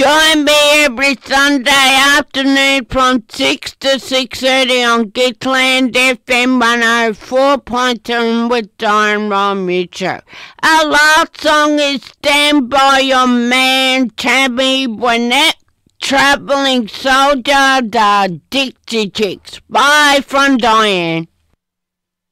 Join me every Sunday afternoon from 6 to 6:30 on Gippsland FM 104.7 with Diane Romeo Show. Our last song is Stand By Your Man, Tammy Wynette, Traveling Soldier, the Dixie Chicks. Bye from Diane.